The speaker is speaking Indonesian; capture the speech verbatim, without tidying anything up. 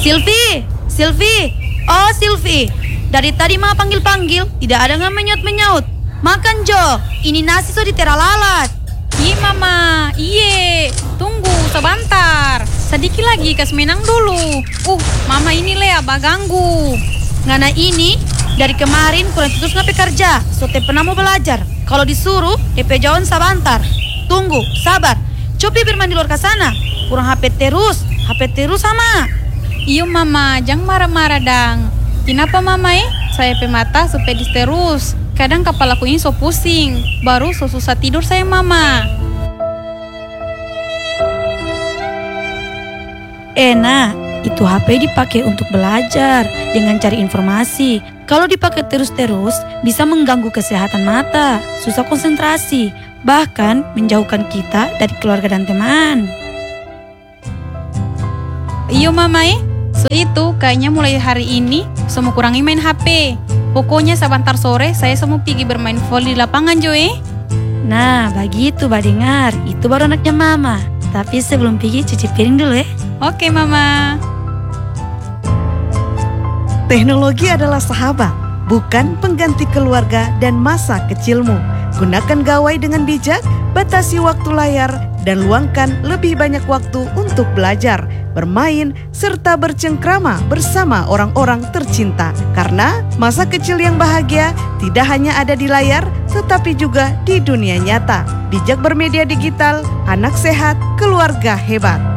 Silvi, Silvi, oh Silvi. Dari tadi mama panggil-panggil, tidak ada yang menyut-menyaut. Makan Jo, ini nasi so ditera lalat. Iya mama, iye. Tunggu sebentar. Sedikit lagi kas menang dulu. Uh, mama ini le abah ganggu. Ngana ini, dari kemarin kurang terus ngapain kerja. So te pernah mau belajar. Kalau disuruh, D P jauhan sebentar. Tunggu, sabar. Coba bermain di luar ke sana. Kurang H P terus, H P terus sama. Iyo mama, jangan marah-marah dang. Kenapa mama eh? Saya pemata supaya terus. Kadang kepalaku ini so pusing. Baru so susah tidur saya mama. Enak, itu H P dipakai untuk belajar dengan cari informasi. Kalau dipakai terus-terus, bisa mengganggu kesehatan mata, susah konsentrasi, bahkan menjauhkan kita dari keluarga dan teman. Iyo mama eh. So itu kayaknya mulai hari ini semua kurangi main H P. Pokoknya sebentar sore saya semua pergi bermain volley di lapangan Jo eh. Nah begitu bah dengar, itu baru anaknya mama. Tapi sebelum pergi cuci piring dulu ya. Oke mama. Teknologi adalah sahabat, bukan pengganti keluarga dan masa kecilmu. Gunakan gawai dengan bijak, batasi waktu layar, dan luangkan lebih banyak waktu untuk belajar, bermain, serta bercengkrama bersama orang-orang tercinta. Karena masa kecil yang bahagia tidak hanya ada di layar, tetapi juga di dunia nyata. Bijak bermedia digital, anak sehat, keluarga hebat.